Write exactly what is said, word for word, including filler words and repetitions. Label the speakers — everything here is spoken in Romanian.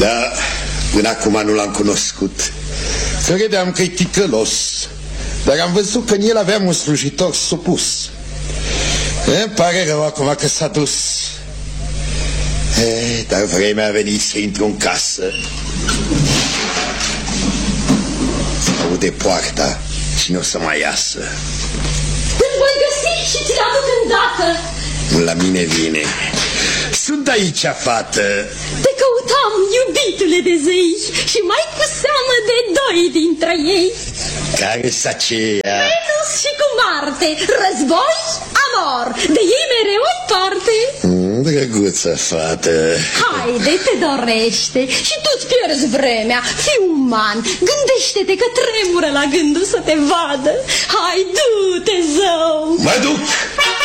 Speaker 1: Da, până acum nu l-am cunoscut. Credeam că-i ticălos, dar am văzut că în el aveam un slujitor supus. Îmi pare rău acum că s-a dus. E, dar vremea a venit să intru în casă. Se aude poarta și nu o să mai iasă.
Speaker 2: Îl voi găsi și ți-l aduc îndată.
Speaker 1: La mine vine. Sunt aici, fată.
Speaker 2: Te căutam, iubitule de zei, și mai cu seamă de doi dintre ei.
Speaker 1: Care-s aceea?
Speaker 2: Venus și cu Marte, război, amor, de ei mereu ai parte.
Speaker 1: Mm, drăguță fată.
Speaker 2: Haide, te dorește și tu-ți pierzi vremea. Fii uman, gândește-te că tremură la gândul să te vadă. Hai, du-te, zău.
Speaker 1: Mă duc.